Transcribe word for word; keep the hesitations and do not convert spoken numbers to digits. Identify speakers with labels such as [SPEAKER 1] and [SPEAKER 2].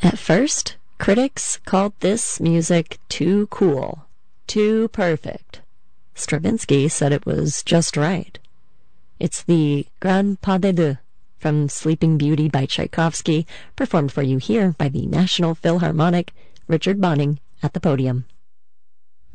[SPEAKER 1] At first, critics called this music too cool, too perfect. Stravinsky said it was just right. It's the Grand Pas de Deux from Sleeping Beauty by Tchaikovsky, performed for you here by the National Philharmonic, Richard Bonning at the podium.